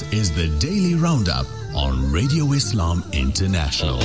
is the Daily Roundup on Radio Islam International.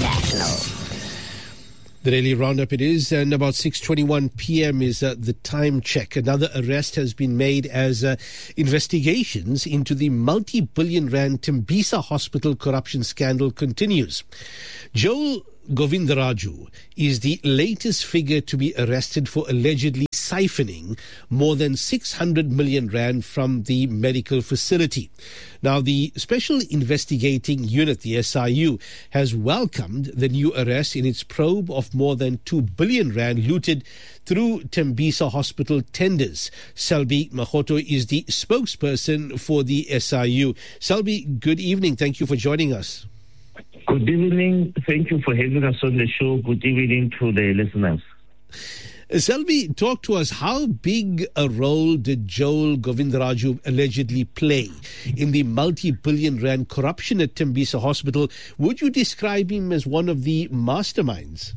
The Daily Roundup it is, and about 6:21 p.m. is the time check. Another arrest has been made as investigations into the multi-billion rand Tembisa Hospital corruption scandal continues. Joel Govindaraju is the latest figure to be arrested for allegedly siphoning more than 600 million rand from the medical facility. Now, the Special Investigating Unit, the SIU, has welcomed the new arrest in its probe of more than 2 billion rand looted through Tembisa Hospital tenders. Selby Mahoto is the spokesperson for the SIU. Selby, good evening. Thank you for joining us. Good evening. Thank you for having us on the show. Good evening to the listeners. Selby, talk to us. How big a role did Joel Govindaraju allegedly play in the multi-billion rand corruption at Tembisa Hospital? Would you describe him as one of the masterminds?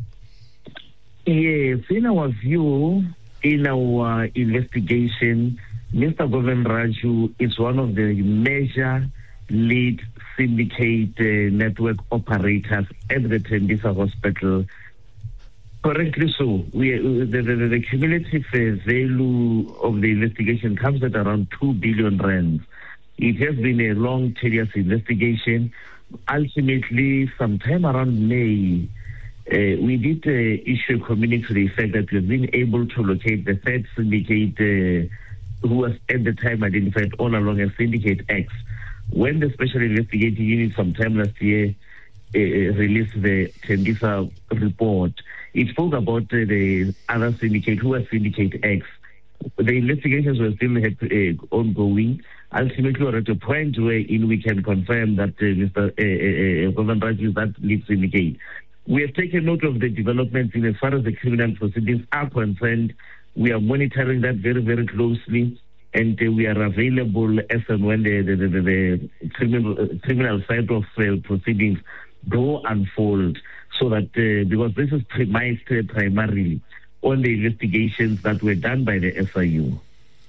Yes, in our view, in our investigation, Mr. Govindaraju is one of the major lead syndicate network operators at the Tembisa Hospital. Correctly so. The cumulative value of the investigation comes at around 2 billion rand. It has been a long, tedious investigation. Ultimately, sometime around May, we did issue a communique to the effect that we've been able to locate the third syndicate who was at the time identified all along as Syndicate X. When the Special Investigating Unit sometime last year released the Tembisa report, it spoke about the other syndicate who was Syndicate X. The investigations were still ongoing. Ultimately, we're at a point wherein we can confirm that Mr. Govindaraju is that lead syndicate. We have taken note of the developments in as far as the criminal proceedings are concerned. We are monitoring that very, very closely, and we are available as and when the criminal side of proceedings go unfold, so that because this is premised primarily on the investigations that were done by the SIU.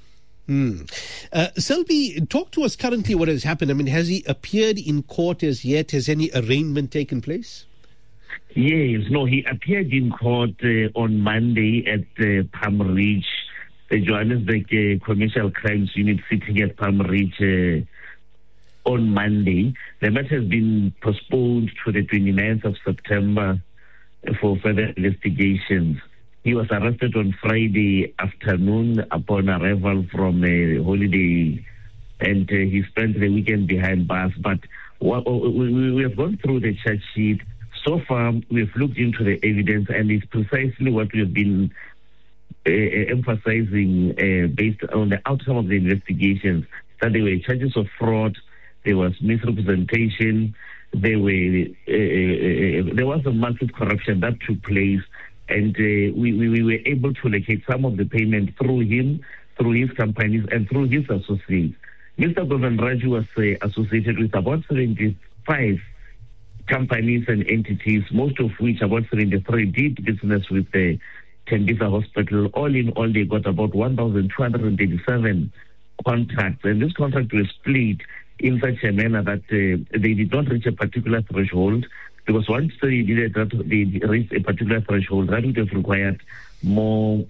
Selby, talk to us currently what has happened. I mean, has he appeared in court as yet? Has any arraignment taken place? Yes, no, he appeared in court on Monday at Palm Ridge, the Johannesburg Commercial Crimes Unit sitting at Palm Ridge on Monday. The matter has been postponed to the 29th of September for further investigations. He was arrested on Friday afternoon upon arrival from a holiday, and he spent the weekend behind bars. But we have gone through the charge sheet. So far, we've looked into the evidence, and it's precisely what we've been emphasizing based on the outcome of the investigations, that there were charges of fraud, there was misrepresentation, there was a massive corruption that took place, and we were able to locate some of the payment through him, through his companies, and through his associates. Mr. Govindaraju was associated with about 75 companies and entities, most of which, about 73, did business with the Tembisa Hospital. All in all, they got about 1,287 contracts, and this contract was split in such a manner that they did not reach a particular threshold, because once they reached a particular threshold, that would have required more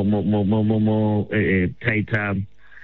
tighter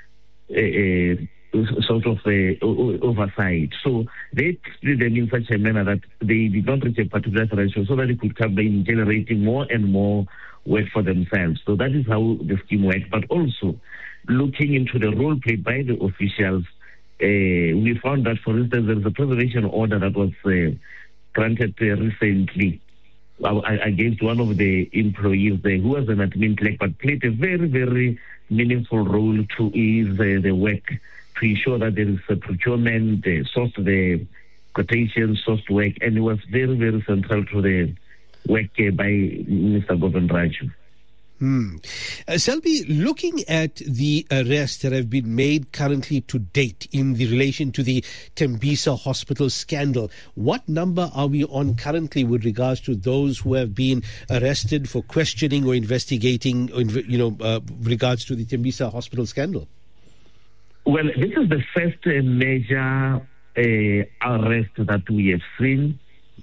sort of oversight. So they split them in such a manner that they did not reach a particular threshold, so that they could come in generating more and more work for themselves. So that is how the scheme worked. But also, looking into the role played by the officials, we found that, for instance, there is a preservation order that was granted recently against one of the employees there, who was an admin clerk, but played a very, very meaningful role to ease the work, to ensure that there is a procurement, sourced the quotation, sourced work, and it was very, very central to the work by Mr. Govindaraju. Selby, looking at the arrests that have been made currently to date in the relation to the Tembisa Hospital scandal, what number are we on currently with regards to those who have been arrested for questioning or investigating, regards to the Tembisa Hospital scandal? Well, this is the first major arrest that we have seen.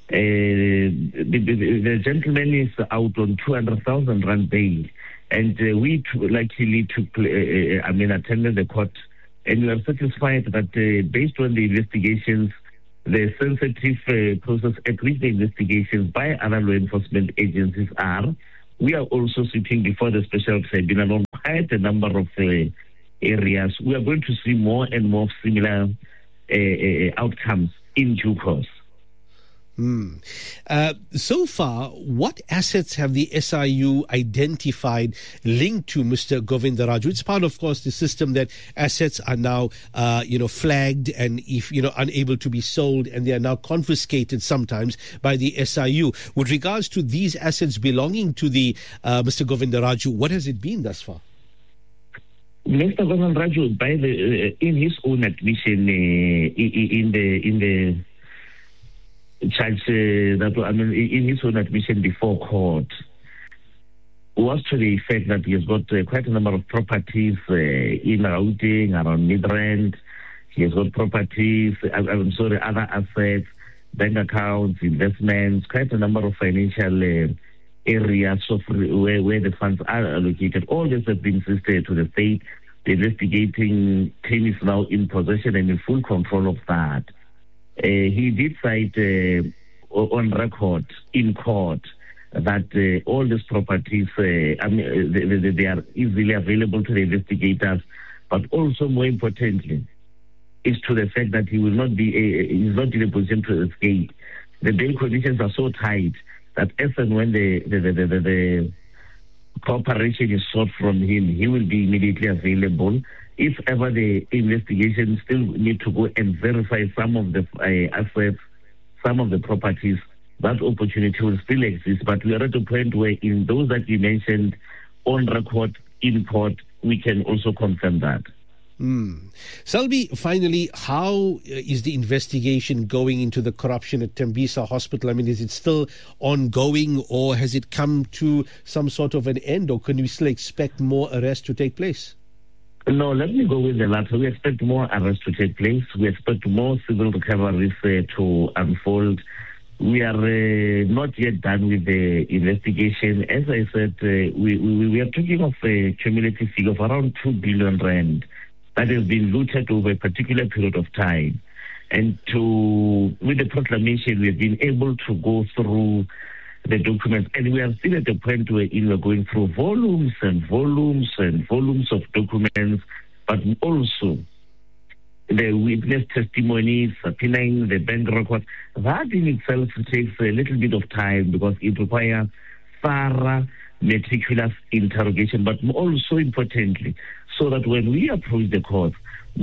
The gentleman is out on 200,000 rand bail, and we luckily attended the court, and we are satisfied that based on the investigations, the sensitive process at which the investigations by other law enforcement agencies are, we are also sitting before the special tribunal on quite a number of areas. We are going to see more and more similar outcomes in due course. So far, what assets have the SIU identified linked to Mr. Govindaraja? It's part, of course, the system that assets are now, flagged and if unable to be sold, and they are now confiscated sometimes by the SIU. With regards to these assets belonging to the Mr. Govindaraja, what has it been thus far? Mr. Govindaraja, in his own admission, in the charge in his own admission before court, was to the effect that he has got quite a number of properties in Gauteng, around Midrand. He has got properties, other assets, bank accounts, investments, quite a number of financial areas of where the funds are allocated. All this has been insisted to the state. The investigating team is now in possession and in full control of that. He did cite on record in court that all these properties, they are easily available to the investigators, but also more importantly, is to the fact that he will not be, he's not in a position to escape. The bail conditions are so tight that as and when the cooperation is sought from him, he will be immediately available. If ever the investigation still need to go and verify some of the assets, some of the properties, that opportunity will still exist. But we are at a point where in those that you mentioned on record, in court, we can also confirm that. Selby, finally, how is the investigation going into the corruption at Tembisa Hospital? I mean, is it still ongoing, or has it come to some sort of an end, or can we still expect more arrests to take place? No, let me go with the latter. We expect more arrests to take place. We expect more civil recoveries to unfold. We are not yet done with the investigation. As I said, we are talking of a cumulative figure of around 2 billion rand that has been looted over a particular period of time. And with the proclamation, we have been able to go through the documents, and we are still at the point where we're going through volumes and volumes and volumes of documents, but also the witness testimonies, subpoenaing the bank records. That in itself takes a little bit of time because it requires thorough, meticulous interrogation, but also importantly, so that when we approach the courts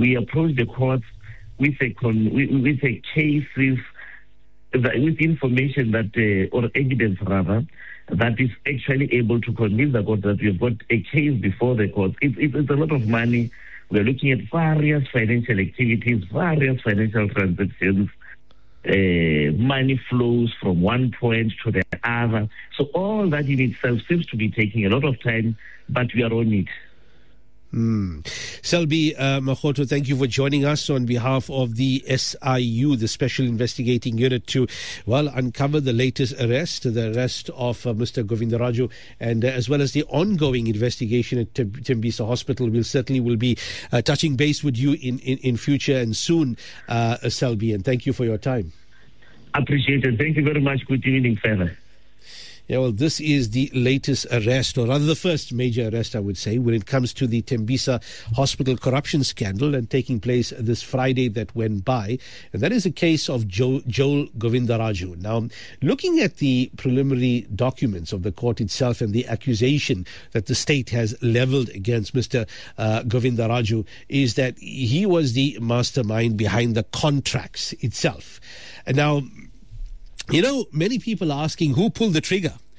with a cases, with information that, or evidence rather, that is actually able to convince the court that we've got a case before the court. It's a lot of money. We're looking at various financial activities, various financial transactions, money flows from one point to the other. So all that in itself seems to be taking a lot of time, but we are on it. Selby Makgoto, thank you for joining us on behalf of the SIU, the Special Investigating Unit, to uncover the latest arrest, the arrest of Mr. Govindaraja, and as well as the ongoing investigation at Tembisa Hospital. We certainly will be touching base with you in future and soon, Selby, and thank you for your time. Appreciate it. Thank you very much. Good evening, further. Yeah, well, this is the latest arrest, or rather the first major arrest, I would say, when it comes to the Tembisa Hospital corruption scandal, and taking place this Friday that went by. And that is a case of Joel Govindaraja. Now, looking at the preliminary documents of the court itself and the accusation that the state has leveled against Mr. Govindaraja is that he was the mastermind behind the contracts itself. And now, many people are asking who pulled the trigger.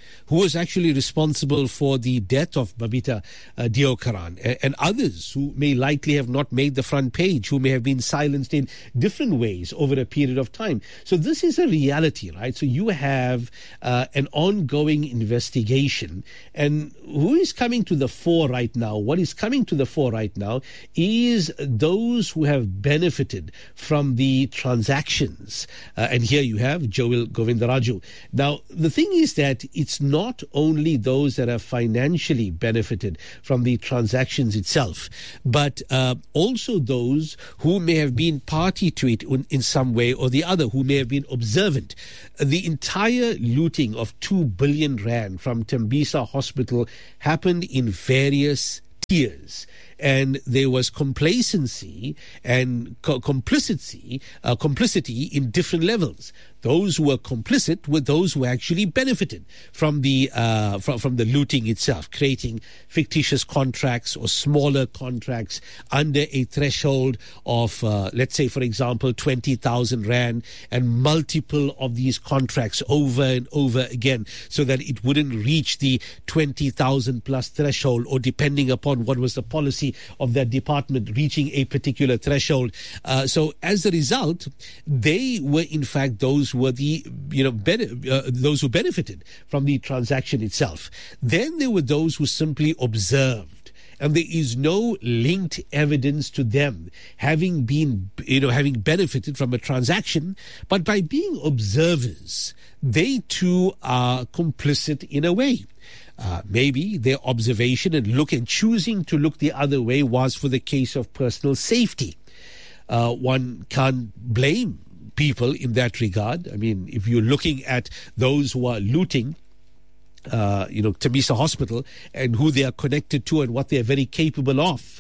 who was actually responsible for the death of Babita Deokaran, and others who may likely have not made the front page, who may have been silenced in different ways over a period of time. So this is a reality, right? So you have an ongoing investigation, and who is coming to the fore right now? What is coming to the fore right now is those who have benefited from the transactions. And here you have Joel Govindaraju. Now, the thing is that it's not only those that have financially benefited from the transactions itself, but also those who may have been party to it in some way or the other, who may have been observant. The entire looting of 2 billion rand from Tembisa Hospital happened in various tiers, and there was complacency and complicity in different levels. Those who were complicit were those who actually benefited from the looting itself, creating fictitious contracts or smaller contracts under a threshold of, let's say, for example, 20,000 rand, and multiple of these contracts over and over again, so that it wouldn't reach the 20,000 plus threshold, or depending upon what was the policy of that department, reaching a particular threshold. So as a result, they were in fact those who were the those who benefited from the transaction itself. Then there were those who simply observed, and there is no linked evidence to them having benefited from a transaction, but by being observers, they too are complicit in a way. Maybe their observation and choosing to look the other way was for the case of personal safety. One can't blame people in that regard. I mean, if you're looking at those who are looting, Tembisa Hospital, and who they are connected to and what they are very capable of,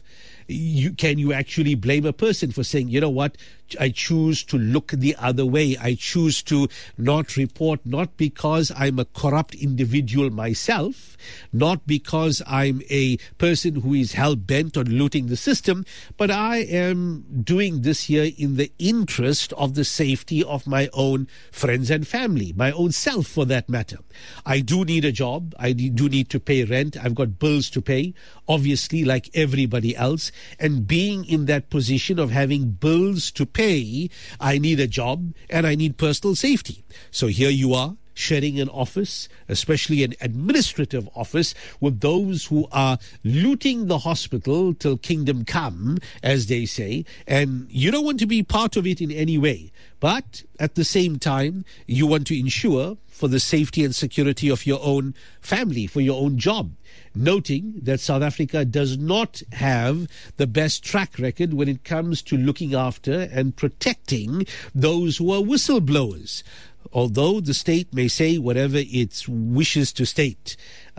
can you actually blame a person for saying, you know what, I choose to look the other way. I choose to not report, not because I'm a corrupt individual myself, not because I'm a person who is hell-bent on looting the system, but I am doing this here in the interest of the safety of my own friends and family, my own self for that matter. I do need a job. I do need to pay rent. I've got bills to pay, obviously, like everybody else. And being in that position of having bills to pay, I need a job and I need personal safety. So here you are, sharing an office, especially an administrative office, with those who are looting the hospital till kingdom come, as they say, and you don't want to be part of it in any way. But at the same time, you want to ensure for the safety and security of your own family, for your own job. Noting that South Africa does not have the best track record when it comes to looking after and protecting those who are whistleblowers. Although the state may say whatever it wishes to state,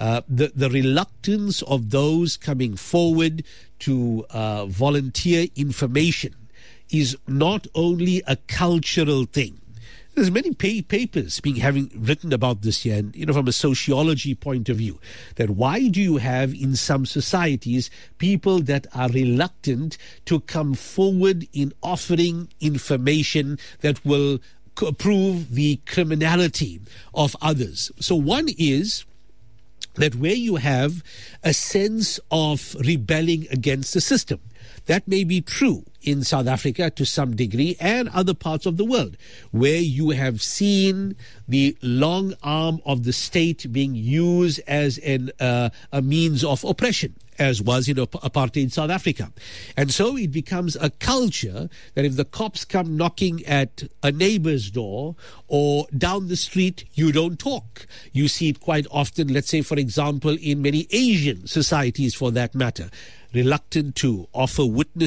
the reluctance of those coming forward to volunteer information is not only a cultural thing. There's many papers having written about this here, and from a sociology point of view, that why do you have in some societies people that are reluctant to come forward in offering information that will prove the criminality of others? So one is that where you have a sense of rebelling against the system. That may be true in South Africa to some degree and other parts of the world, where you have seen the long arm of the state being used as a means of oppression, as was in apartheid South Africa. And so it becomes a culture that if the cops come knocking at a neighbor's door or down the street, you don't talk. You see it quite often, let's say, for example, in many Asian societies for that matter. Reluctant to offer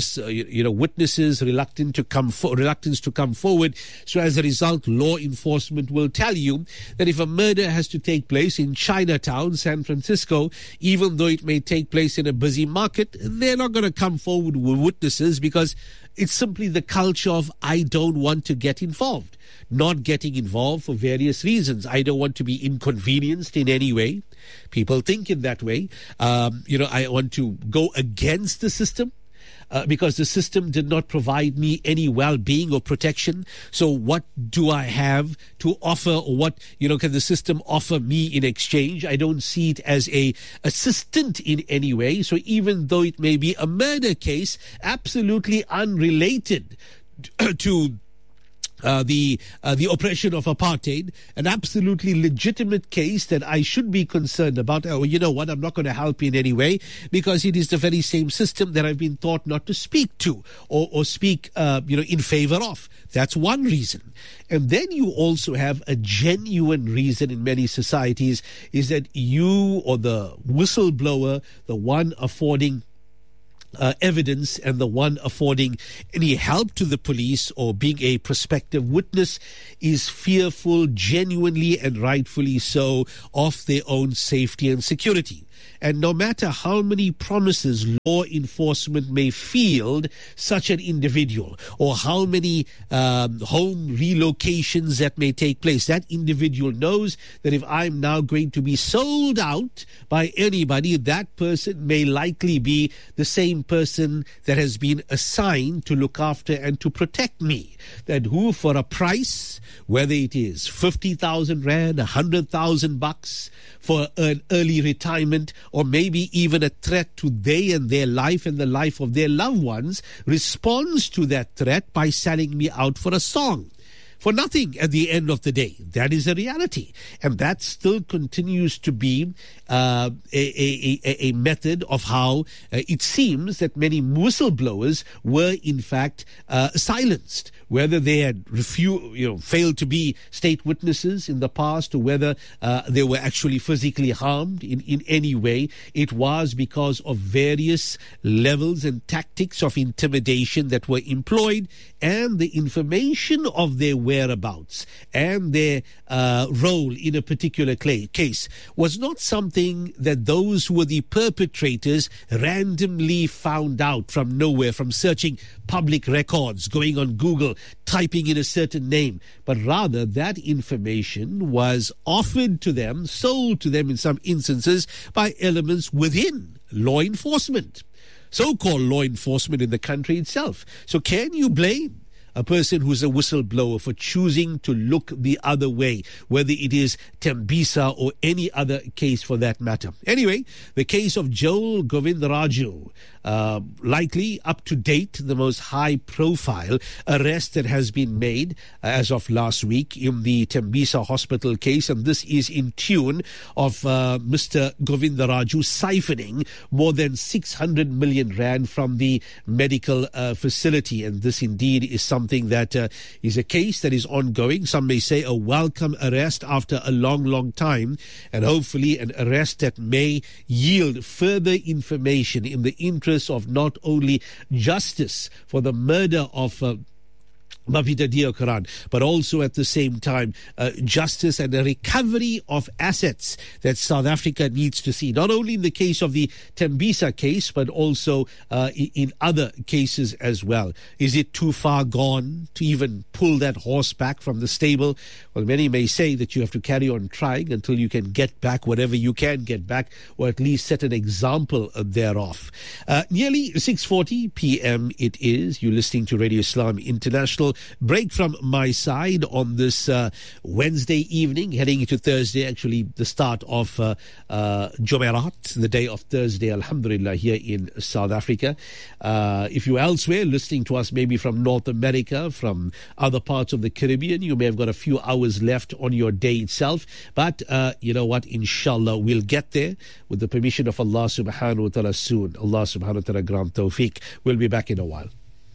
witnesses, reluctance to come forward. So as a result, law enforcement will tell you that if a murder has to take place in Chinatown, San Francisco, even though it may take place in a busy market, they're not going to come forward with witnesses because it's simply the culture of I don't want to get involved. Not getting involved for various reasons. I don't want to be inconvenienced in any way. People think in that way. I want to go against the system. because the system did not provide me any well-being or protection. So what do I have to offer, or what, can the system offer me in exchange? I don't see it as a assistant in any way. So even though it may be a murder case, absolutely unrelated to the oppression of apartheid, an absolutely legitimate case that I should be concerned about. Oh, you know what? I'm not going to help in any way, because it is the very same system that I've been taught not to speak to or speak, in favor of. That's one reason. And then you also have a genuine reason in many societies, is that you, or the whistleblower, the one affording evidence and the one affording any help to the police or being a prospective witness, is fearful, genuinely and rightfully so, of their own safety and security. And no matter how many promises law enforcement may field such an individual, or how many home relocations that may take place, that individual knows that if I'm now going to be sold out by anybody, that person may likely be the same person that has been assigned to look after and to protect me. That who, for a price, whether it is 50,000 rand, 100,000 bucks for an early retirement, or maybe even a threat to they and their life and the life of their loved ones, responds to that threat by selling me out for a song. For nothing at the end of the day. That is a reality. And that still continues to be a method of how it seems that many whistleblowers were in fact silenced. Whether they had failed to be state witnesses in the past, or whether they were actually physically harmed in any way, it was because of various levels and tactics of intimidation that were employed, and the information of their whereabouts and their role in a particular case was not something that those who were the perpetrators randomly found out from nowhere, from searching public records, going on Google, typing in a certain name, but rather that information was offered to them, sold to them in some instances, by elements within law enforcement, so-called law enforcement in the country itself. So can you blame a person who's a whistleblower for choosing to look the other way, whether it is Tembisa or any other case for that matter? Anyway, the case of Joel Govindaraju, likely up to date, the most high-profile arrest that has been made as of last week in the Tembisa hospital case, and this is in tune of Mr. Govindaraju siphoning more than 600 million rand from the medical facility, and this indeed is something that is a case that is ongoing. Some may say a welcome arrest after a long time, and hopefully an arrest that may yield further information in the interest of not only justice for the murder of Mapita Deokaran, but also at the same time justice and a recovery of assets that South Africa needs to see, not only in the case of the Tembisa case, but also in other cases as well. Is it too far gone to even pull that horse back from the stable? Well, many may say that you have to carry on trying until you can get back whatever you can get back, or at least set an example thereof. Nearly 6:40 p.m. it is. You're listening to Radio Islam International. Break from my side on this Wednesday evening, heading into Thursday, actually the start of Jumeirah, the day of Thursday, alhamdulillah, here in South Africa. If you're elsewhere, listening to us maybe from North America, from other parts of the Caribbean, you may have got a few hours left on your day itself. But you know what, inshallah, we'll get there with the permission of Allah subhanahu wa ta'ala soon. Allah subhanahu wa ta'ala grant tawfiq. We'll be back in a while.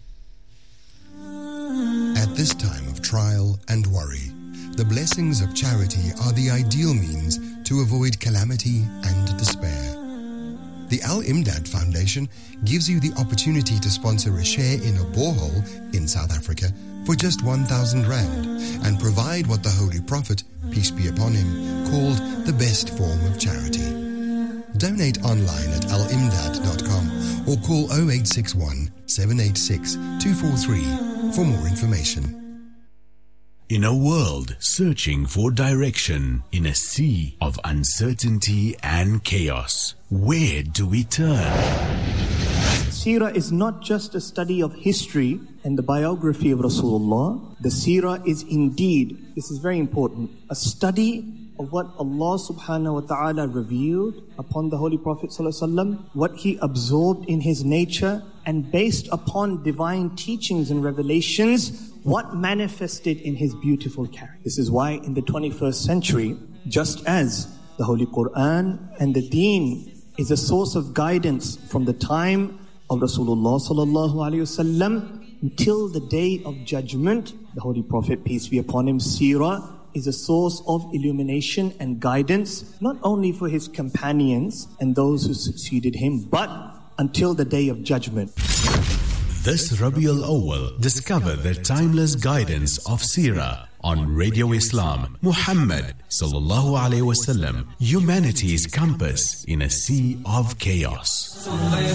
At this time of trial and worry, the blessings of charity are the ideal means to avoid calamity and despair. The Al-Imdad Foundation gives you the opportunity to sponsor a share in a borehole in South Africa for just 1,000 rand and provide what the Holy Prophet, peace be upon him, called the best form of charity. Donate online at alimdad.com or call 0861 786 243 for more information. In a world searching for direction, in a sea of uncertainty and chaos, where do we turn? seerah is not just a study of history and the biography of Rasulullah. The seerah is indeed, this is very important, a study of what Allah subhanahu wa ta'ala revealed upon the Holy Prophet sallallahu alaihi wasallam, what he absorbed in his nature, and based upon divine teachings and revelations, what manifested in his beautiful character. This is why in the 21st century, just as the Holy Quran and the Deen is a source of guidance from the time of Rasulullah sallallahu alaihi wasallam until the day of judgment, the Holy Prophet, peace be upon him, seerah, is a source of illumination and guidance, not only for his companions and those who succeeded him, but until the day of judgment. This Rabiul Awwal, discover the timeless guidance of Seerah on Radio Islam. Muhammad sallallahu alaihi wasallam, humanity's compass in a sea of chaos.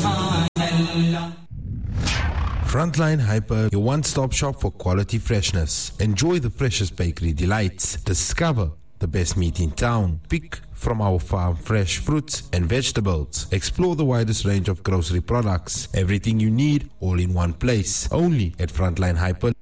Frontline Hyper, your one-stop shop for quality freshness. Enjoy the freshest bakery delights. Discover the best meat in town. Pick from our farm fresh fruits and vegetables. Explore the widest range of grocery products. Everything you need, all in one place. Only at Frontline Hyper.